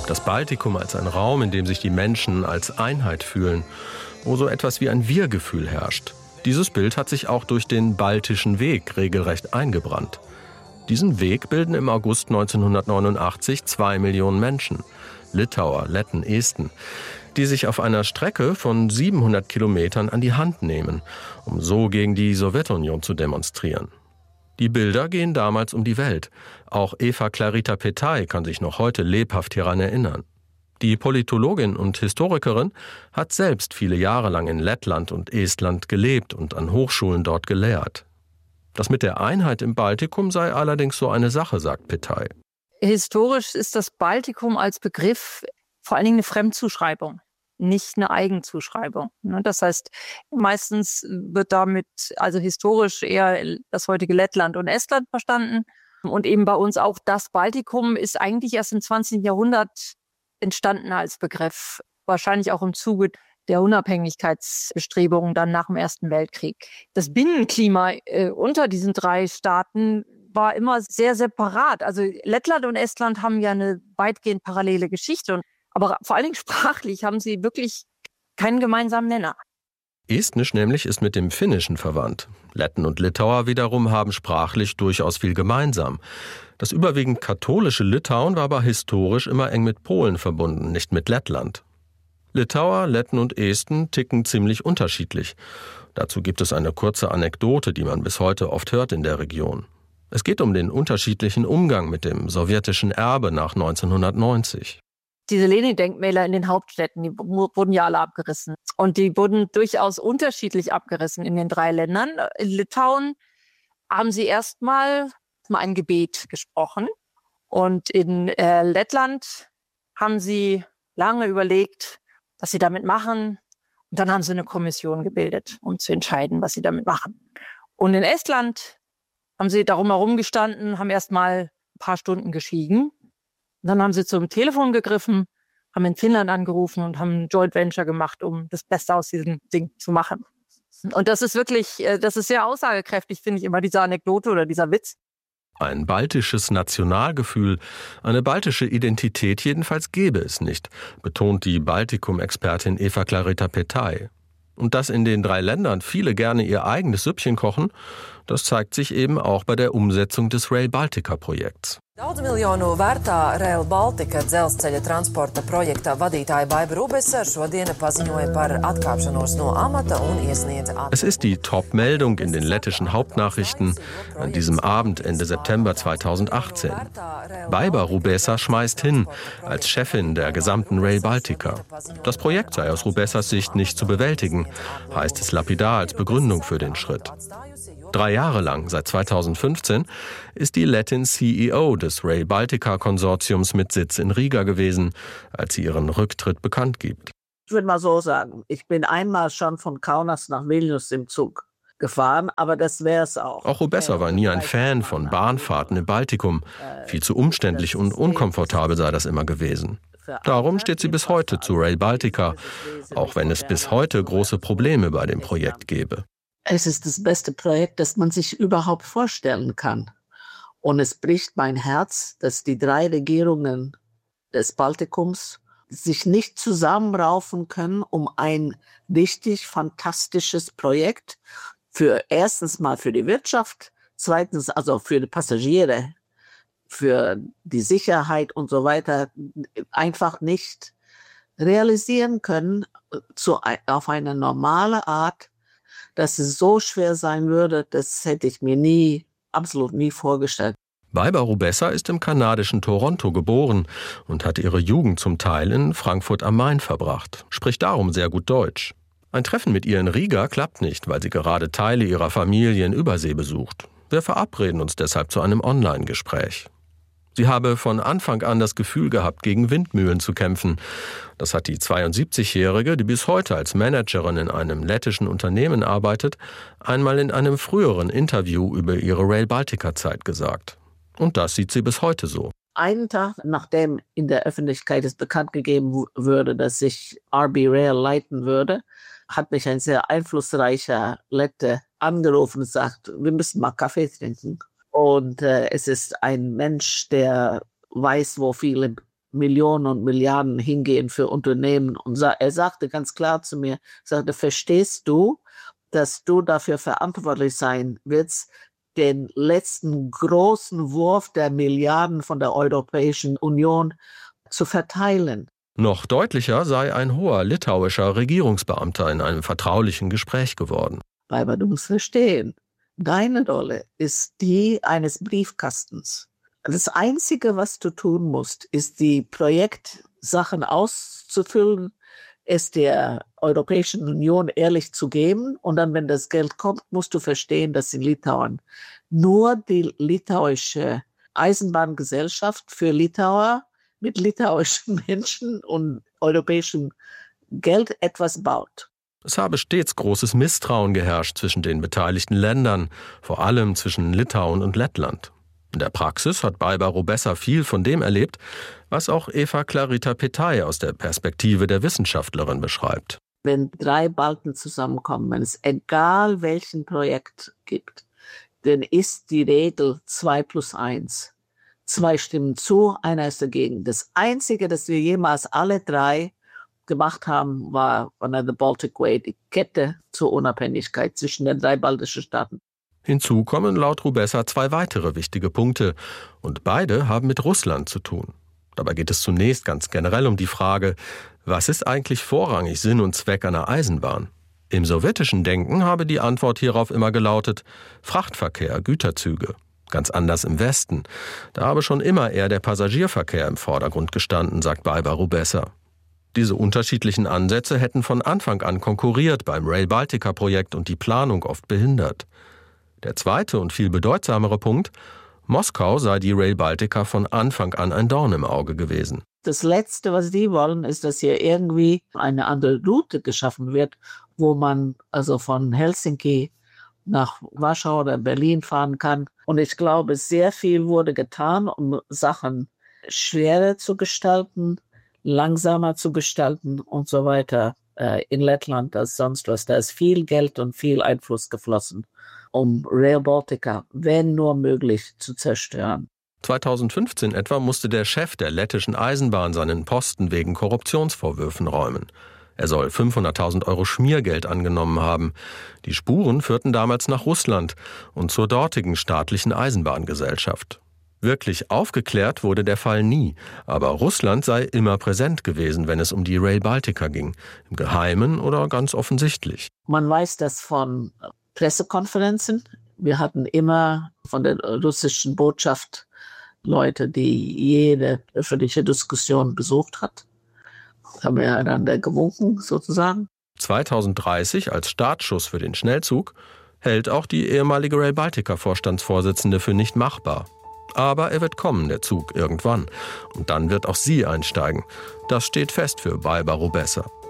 Das Baltikum als ein Raum, in dem sich die Menschen als Einheit fühlen, wo so etwas wie ein Wir-Gefühl herrscht. Dieses Bild hat sich auch durch den Baltischen Weg regelrecht eingebrannt. Diesen Weg bilden im August 1989 2 Millionen Menschen, Litauer, Letten, Esten, die sich auf einer Strecke von 700 Kilometern an die Hand nehmen, um so gegen die Sowjetunion zu demonstrieren. Die Bilder gehen damals um die Welt. Auch Eva Clarita Petai kann sich noch heute lebhaft hieran erinnern. Die Politologin und Historikerin hat selbst viele Jahre lang in Lettland und Estland gelebt und an Hochschulen dort gelehrt. Das mit der Einheit im Baltikum sei allerdings so eine Sache, sagt Petai. Historisch ist das Baltikum als Begriff vor allen Dingen eine Fremdzuschreibung, nicht eine Eigenzuschreibung. Das heißt, meistens wird damit also historisch eher das heutige Lettland und Estland verstanden. Und eben bei uns auch das Baltikum ist eigentlich erst im 20. Jahrhundert entstanden als Begriff. Wahrscheinlich auch im Zuge der Unabhängigkeitsbestrebungen dann nach dem Ersten Weltkrieg. Das Binnenklima unter diesen 3 Staaten war immer sehr separat. Also Lettland und Estland haben ja eine weitgehend parallele Geschichte. Aber vor allen Dingen sprachlich haben sie wirklich keinen gemeinsamen Nenner. Estnisch nämlich ist mit dem Finnischen verwandt. Letten und Litauer wiederum haben sprachlich durchaus viel gemeinsam. Das überwiegend katholische Litauen war aber historisch immer eng mit Polen verbunden, nicht mit Lettland. Litauer, Letten und Esten ticken ziemlich unterschiedlich. Dazu gibt es eine kurze Anekdote, die man bis heute oft hört in der Region. Es geht um den unterschiedlichen Umgang mit dem sowjetischen Erbe nach 1990. Diese Lenin-Denkmäler in den Hauptstädten, die wurden ja alle abgerissen. Und die wurden durchaus unterschiedlich abgerissen in den 3 Ländern. In Litauen haben sie erstmal ein Gebet gesprochen. Und in Lettland haben sie lange überlegt, was sie damit machen. Und dann haben sie eine Kommission gebildet, um zu entscheiden, was sie damit machen. Und in Estland haben sie darum herum gestanden, haben erstmal ein paar Stunden geschwiegen. Und dann haben sie zum Telefon gegriffen, haben in Finnland angerufen und haben ein Joint Venture gemacht, um das Beste aus diesem Ding zu machen. Und das ist wirklich, das ist sehr aussagekräftig, finde ich immer, diese Anekdote oder dieser Witz. Ein baltisches Nationalgefühl, eine baltische Identität jedenfalls gäbe es nicht, betont die Baltikum-Expertin Eva Clarita Petai. Und dass in den 3 Ländern viele gerne ihr eigenes Süppchen kochen, das zeigt sich eben auch bei der Umsetzung des Rail Baltica-Projekts. Daudz miljonu vērtā Rail Baltica dzelzceļa transporta projekta vadītāja Baiba Rubesa šodien paziņoja par atkāpšanos no amata un iesniedza atteikumu. Es ist die Top-Meldung in den lettischen Hauptnachrichten an diesem Abend Ende September 2018. Baiba Rubesa schmeißt hin als Chefin der gesamten Rail Baltica. Das Projekt sei aus Rubesas Sicht nicht zu bewältigen, heißt es lapidar als Begründung für den Schritt. 3 Jahre lang, seit 2015, ist die Lettin CEO des Rail Baltica-Konsortiums mit Sitz in Riga gewesen, als sie ihren Rücktritt bekannt gibt. Ich würde mal so sagen, ich bin einmal schon von Kaunas nach Vilnius im Zug gefahren, aber das wäre es auch. Auch Rubesa war nie ein Fan von Bahnfahrten im Baltikum. Viel zu umständlich und unkomfortabel sei das immer gewesen. Darum steht sie bis heute zu Rail Baltica, auch wenn es bis heute große Probleme bei dem Projekt gäbe. Es ist das beste Projekt, das man sich überhaupt vorstellen kann. Und es bricht mein Herz, dass die 3 Regierungen des Baltikums sich nicht zusammenraufen können, um ein richtig fantastisches Projekt erstens mal für die Wirtschaft, zweitens also für die Passagiere, für die Sicherheit und so weiter einfach nicht realisieren können auf eine normale Art. Dass es so schwer sein würde, das hätte ich mir absolut nie vorgestellt. Baiba Rubesa ist im kanadischen Toronto geboren und hat ihre Jugend zum Teil in Frankfurt am Main verbracht, spricht darum sehr gut Deutsch. Ein Treffen mit ihr in Riga klappt nicht, weil sie gerade Teile ihrer Familie in Übersee besucht. Wir verabreden uns deshalb zu einem Online-Gespräch. Sie habe von Anfang an das Gefühl gehabt, gegen Windmühlen zu kämpfen. Das hat die 72-Jährige, die bis heute als Managerin in einem lettischen Unternehmen arbeitet, einmal in einem früheren Interview über ihre Rail Baltica-Zeit gesagt. Und das sieht sie bis heute so. Einen Tag, nachdem in der Öffentlichkeit es bekannt gegeben würde, dass ich RB Rail leiten würde, hat mich ein sehr einflussreicher Lette angerufen und sagt, wir müssen mal Kaffee trinken. Und es ist ein Mensch, der weiß, wo viele Millionen und Milliarden hingehen für Unternehmen. Und er sagte ganz klar zu mir, verstehst du, dass du dafür verantwortlich sein wirst, den letzten großen Wurf der Milliarden von der Europäischen Union zu verteilen? Noch deutlicher sei ein hoher litauischer Regierungsbeamter in einem vertraulichen Gespräch geworden. Aber du musst verstehen, deine Rolle ist die eines Briefkastens. Das Einzige, was du tun musst, ist die Projektsachen auszufüllen, es der Europäischen Union ehrlich zu geben. Und dann, wenn das Geld kommt, musst du verstehen, dass in Litauen nur die litauische Eisenbahngesellschaft für Litauer mit litauischen Menschen und europäischem Geld etwas baut. Es habe stets großes Misstrauen geherrscht zwischen den beteiligten Ländern, vor allem zwischen Litauen und Lettland. In der Praxis hat Baiba-Rubesa viel von dem erlebt, was auch Eva Clarita Petai aus der Perspektive der Wissenschaftlerin beschreibt. Wenn 3 Balten zusammenkommen, wenn es egal welchen Projekt gibt, dann ist die Regel 2+1. 2 stimmen zu, einer ist dagegen. Das Einzige, das wir jemals alle 3 gemacht haben, war von der Baltic Way, die Kette zur Unabhängigkeit zwischen den 3 baltischen Staaten. Hinzu kommen laut Rubesa 2 weitere wichtige Punkte, und beide haben mit Russland zu tun. Dabei geht es zunächst ganz generell um die Frage, was ist eigentlich vorrangig Sinn und Zweck einer Eisenbahn? Im sowjetischen Denken habe die Antwort hierauf immer gelautet, Frachtverkehr, Güterzüge. Ganz anders im Westen. Da habe schon immer eher der Passagierverkehr im Vordergrund gestanden, sagt Baiba-Rubesa. Diese unterschiedlichen Ansätze hätten von Anfang an konkurriert beim Rail Baltica-Projekt und die Planung oft behindert. Der zweite und viel bedeutsamere Punkt, Moskau sei die Rail Baltica von Anfang an ein Dorn im Auge gewesen. Das Letzte, was die wollen, ist, dass hier irgendwie eine andere Route geschaffen wird, wo man also von Helsinki nach Warschau oder Berlin fahren kann. Und ich glaube, sehr viel wurde getan, um Sachen schwerer zu gestalten, langsamer zu gestalten und so weiter in Lettland als sonst was. Da ist viel Geld und viel Einfluss geflossen, um Rail Baltica, wenn nur möglich, zu zerstören. 2015 etwa musste der Chef der lettischen Eisenbahn seinen Posten wegen Korruptionsvorwürfen räumen. Er soll 500.000 Euro Schmiergeld angenommen haben. Die Spuren führten damals nach Russland und zur dortigen staatlichen Eisenbahngesellschaft. Wirklich aufgeklärt wurde der Fall nie, aber Russland sei immer präsent gewesen, wenn es um die Rail Baltica ging, im Geheimen oder ganz offensichtlich. Man weiß das von Pressekonferenzen. Wir hatten immer von der russischen Botschaft Leute, die jede öffentliche Diskussion besucht hat. Haben wir einander gewunken, sozusagen. 2030 als Startschuss für den Schnellzug hält auch die ehemalige Rail Baltica-Vorstandsvorsitzende für nicht machbar. Aber er wird kommen, der Zug, irgendwann. Und dann wird auch sie einsteigen. Das steht fest für Baiba-Rubesa.